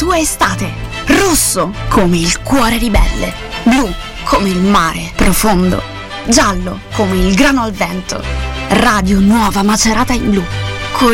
tua estate. Rosso come il cuore ribelle, blu come il mare profondo, giallo come il grano al vento. Radio Nuova Macerata in blu.